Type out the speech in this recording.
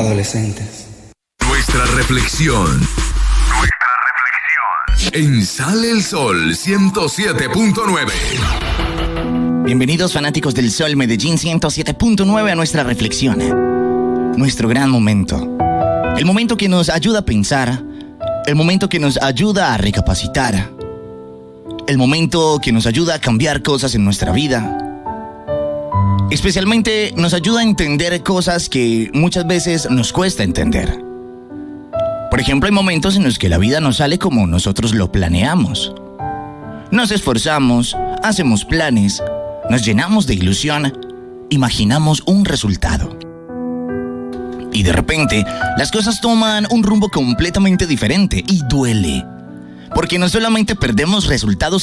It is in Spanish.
adolescentes. Nuestra reflexión. En Sale el Sol 107.9. Bienvenidos fanáticos del Sol Medellín 107.9 a nuestra reflexión. Nuestro gran momento. El momento que nos ayuda a pensar. El momento que nos ayuda a recapacitar. El momento que nos ayuda a cambiar cosas en nuestra vida. Especialmente nos ayuda a entender cosas que muchas veces nos cuesta entender. Por ejemplo, hay momentos en los que la vida no sale como nosotros lo planeamos. Nos esforzamos, hacemos planes, nos llenamos de ilusión, imaginamos un resultado. Y de repente, las cosas toman un rumbo completamente diferente y duele. Porque no solamente perdemos resultados